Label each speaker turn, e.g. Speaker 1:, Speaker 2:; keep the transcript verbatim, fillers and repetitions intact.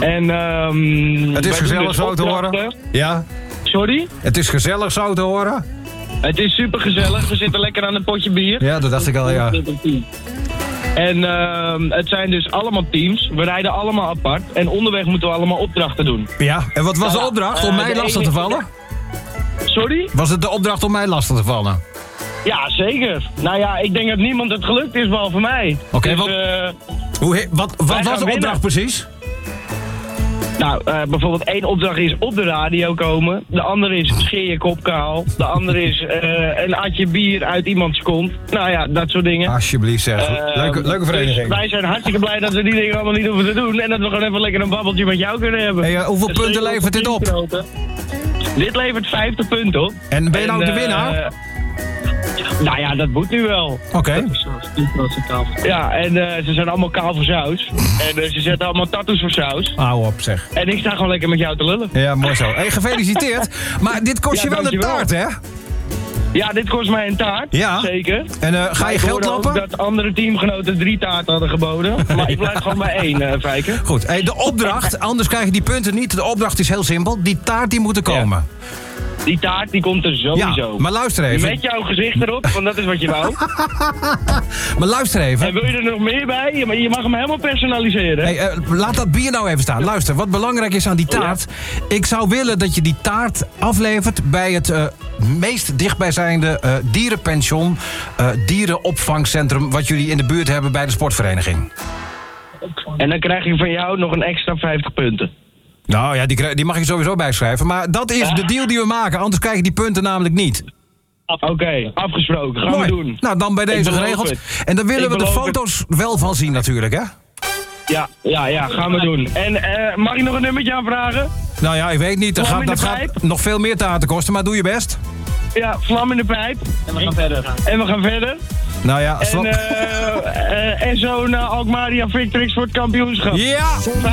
Speaker 1: En, um,
Speaker 2: Het is gezellig dus zo te horen. Ja?
Speaker 1: Sorry?
Speaker 2: Het is gezellig zo te horen.
Speaker 1: Het is super gezellig. We zitten lekker aan een potje bier.
Speaker 2: Ja, dat dacht ik al, ja.
Speaker 1: En uh, het zijn dus allemaal teams. We rijden allemaal apart. En onderweg moeten we allemaal opdrachten doen.
Speaker 2: Ja, en wat was de opdracht? Om uh, mij lastig te vallen?
Speaker 1: Sorry?
Speaker 2: Was het de opdracht om mij lastig te vallen?
Speaker 1: Ja, zeker. Nou ja, ik denk dat niemand het gelukt is, behalve mij.
Speaker 2: Oké, okay,
Speaker 1: dus,
Speaker 2: wat,
Speaker 1: uh,
Speaker 2: hoe, wat, wat was de opdracht winnen. precies?
Speaker 1: Nou, uh, bijvoorbeeld één opdracht is op de radio komen. De andere is scheer je kop kaal. De andere is uh, een atje bier uit iemands kont. Nou ja, dat soort dingen.
Speaker 2: Alsjeblieft zeg. Uh, leuke, leuke vereniging.
Speaker 1: Dus wij zijn hartstikke blij dat we die dingen allemaal niet hoeven te doen. En dat we gewoon even lekker een babbeltje met jou kunnen hebben.
Speaker 2: Hey, uh, hoeveel dus punten levert dit op?
Speaker 1: Grote. Dit levert vijftig punten op.
Speaker 2: En ben je nou en, de winnaar? Uh,
Speaker 1: Nou ja, dat moet nu wel.
Speaker 2: Oké. Okay.
Speaker 1: Ja, en uh, ze zijn allemaal kaal voor saus. En uh, ze zetten allemaal tattoos voor saus.
Speaker 2: Hou op, zeg.
Speaker 1: En ik sta gewoon lekker met jou te lullen.
Speaker 2: Ja, mooi zo. Hey, gefeliciteerd. Maar dit kost ja, je wel een taart, hè?
Speaker 1: Ja, dit kost mij een taart. Ja. Zeker.
Speaker 2: En uh, ga je geld lappen?
Speaker 1: Dat andere teamgenoten drie taarten hadden geboden. Maar ik blijf gewoon bij één, uh, Fijker.
Speaker 2: Goed. Hey, de opdracht, anders krijg je die punten niet. De opdracht is heel simpel. Die taart die moet er komen.
Speaker 1: Ja. Die taart die komt er sowieso.
Speaker 2: Ja, maar luister even.
Speaker 1: Met jouw gezicht erop, want dat is wat je wou.
Speaker 2: Maar luister even.
Speaker 1: En wil je er nog meer bij? Je mag hem helemaal personaliseren.
Speaker 2: Hey, uh, laat dat bier nou even staan. Luister, wat belangrijk is aan die taart. Oh, ja. Ik zou willen dat je die taart aflevert bij het uh, meest dichtbijzijnde uh, dierenpension, uh, dierenopvangcentrum wat jullie in de buurt hebben bij de sportvereniging.
Speaker 1: En dan krijg je van jou nog een extra vijftig punten.
Speaker 2: Nou ja, die, die mag je sowieso bijschrijven. Maar dat is de deal die we maken. Anders krijg je die punten namelijk niet.
Speaker 1: Oké, okay, afgesproken. Gaan
Speaker 2: Mooi.
Speaker 1: we doen.
Speaker 2: Nou, dan bij deze geregeld. Het. En dan willen ik we de foto's het. wel van zien natuurlijk, hè?
Speaker 1: Ja, ja, ja, gaan we doen. En uh, mag ik nog een nummertje aanvragen?
Speaker 2: Nou ja, ik weet niet. Dat, gaat, dat gaat nog veel meer taarten kosten, maar doe je best.
Speaker 1: Ja, vlam in de pijp. En we gaan verder. En we gaan verder.
Speaker 2: Nou ja,
Speaker 1: en, uh, uh, en zo'n uh, Alkmaria Victrix voor het kampioenschap.
Speaker 2: Ja!